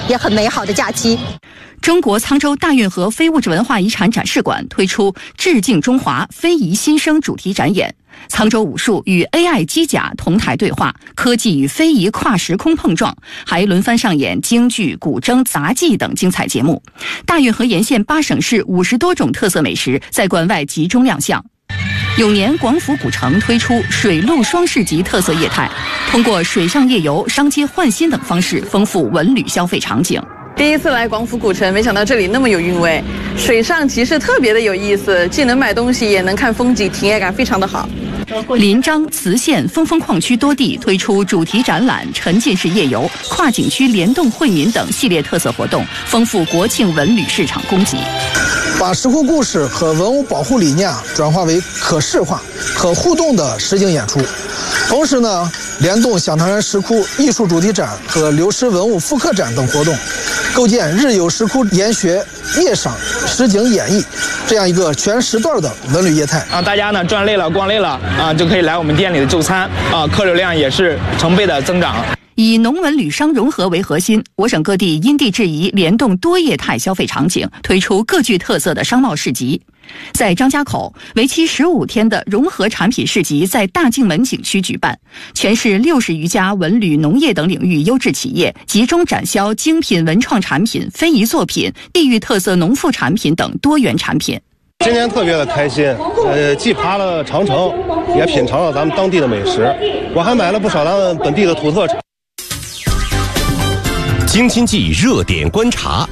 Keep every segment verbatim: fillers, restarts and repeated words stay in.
也很美好的假期。 中国沧州大运河非物质文化遗产展示馆推出致敬中华非遗新生主题展演，沧州武术与 A I 机甲同台对话，科技与非遗跨时空碰撞，还轮番上演京剧、古筝、杂技等精彩节目。大运河沿线八省市五十多种特色美食在馆外集中亮相。永年广府古城推出水陆双市集特色业态，通过水上夜游、商街换新等方式丰富文旅消费场景。 第一次来广府古城，没想到这里那么有韵味。水上集市特别的有意思，既能买东西也能看风景，体验感非常的好。 临漳、磁县、峰峰矿区多地推出主题展览、沉浸式夜游、跨景区联动惠民等系列特色活动，丰富国庆文旅市场供给。 把石窟故事和文物保护理念转化为可视化、可互动的实景演出，同时呢，联动响堂山石窟艺术主题展和流失文物复刻展等活动，构建日有石窟研学、夜赏实景演绎这样一个全时段的文旅业态啊！大家呢转累了、逛累了啊，就可以来我们店里的就餐啊，客流量也是成倍的增长。 以农文旅商融合为核心，我省各地因地制宜，联动多业态消费场景，推出各具特色的商贸市集。在张家口，为期十五天的融合产品市集在大镜门景区举办，全市六十余家文旅、农业等领域优质企业集中展销精品文创产品、非遗作品、地域特色农副产品等多元产品。 今年特别的开心，呃，既爬了长城，也品尝了咱们当地的美食，我还买了不少咱们本地的土特产。 京津冀热点观察。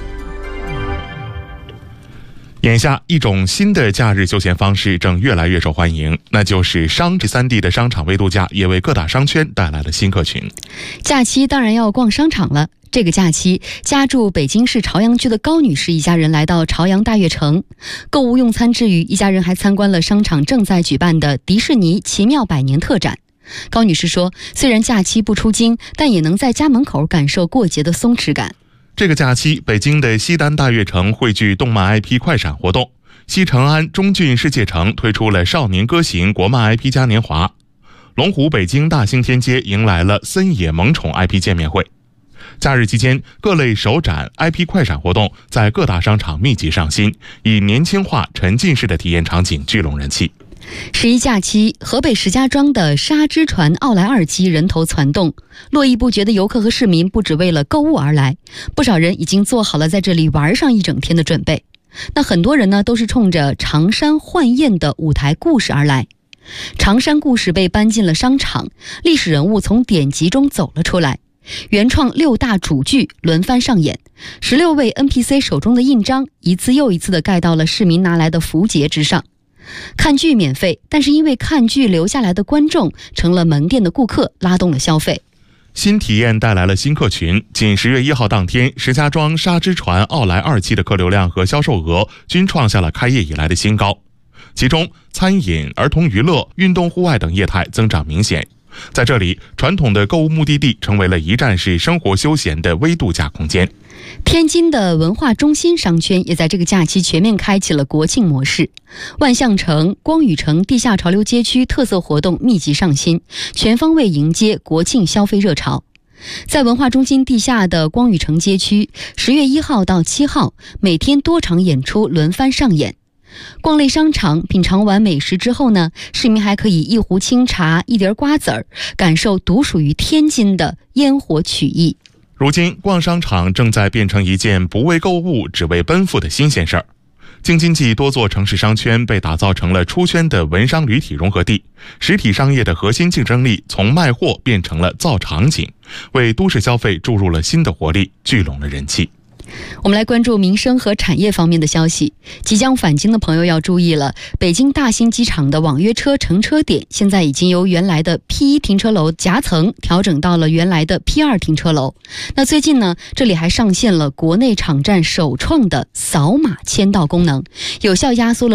眼下，一种新的假日休闲方式正越来越受欢迎，那就是商这三地的商场微度假，也为各大商圈带来了新客群。 假期当然要逛商场了。这个假期，家住北京市朝阳区的高女士一家人来到朝阳大悦城，购物用餐之余，一家人还参观了商场正在举办的迪士尼奇妙百年特展。高女士说，虽然假期不出京，但也能在家门口感受过节的松弛感。 这个假期，北京的西单大悦城汇聚动漫 I P 快闪活动，西成安中郡世界城推出了少年歌行国漫 I P 嘉年华，龙湖北京大兴天街迎来了森野萌宠 I P 见面会。假日期间，各类首展 I P 快闪活动在各大商场密集上新，以年轻化沉浸式的体验场景聚拢人气。 十一假期，河北石家庄的沙之船奥莱二期人头攒动，络绎不绝的游客和市民不只为了购物而来，不少人已经做好了在这里玩上一整天的准备。那很多人呢，都是冲着常山幻宴的舞台故事而来。常山故事被搬进了商场，历史人物从典籍中走了出来，原创六大主剧轮番上演，十六位 N P C 手中的印章一次又一次地盖到了市民拿来的符节之上。看剧免费，但是因为看剧留下来的观众成了门店的顾客，拉动了消费。 新体验带来了新客群，仅十月一号当天，石家庄沙之船奥莱二期的客流量和销售额均创下了开业以来的新高，其中餐饮、儿童娱乐、运动户外等业态增长明显。在这里，传统的购物目的地成为了一站式生活休闲的微度假空间。 天津的文化中心商圈也在这个假期全面开启了国庆模式，万象城、光宇城地下潮流街区特色活动密集上新，全方位迎接国庆消费热潮。在文化中心地下的光宇城街区，十月一号到七号，每天多场演出轮番上演。逛类商场，品尝完美食之后呢，市民还可以一壶清茶、一碟瓜子儿，感受独属于天津的烟火曲艺。 如今，逛商场正在变成一件不为购物，只为奔赴的新鲜事儿。京津冀多座城市商圈被打造成了出圈的文商旅体融合地，实体商业的核心竞争力从卖货变成了造场景，为都市消费注入了新的活力，聚拢了人气。 我们来关注民生和产业方面的消息。即将返京的朋友要注意了，北京大兴机场的网约车乘车点现在已经由原来的 P 一 停车楼夹层调整到了原来的 P 二 停车楼。那最近呢，这里还上线了国内场站首创的扫码签到功能，有效压缩了